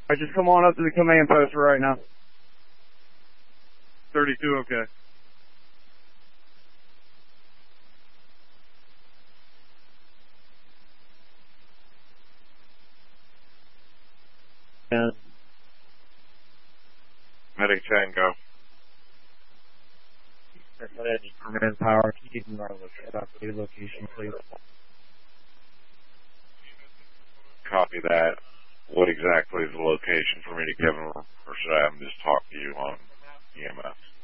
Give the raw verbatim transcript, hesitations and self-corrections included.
I just come on up to the command post right now. thirty-two, okay. Yeah. Medic Tango. For manpower, can you give me our location, please? Copy that. What exactly is the location for me to give them, or should I have them just talk to you on E M S?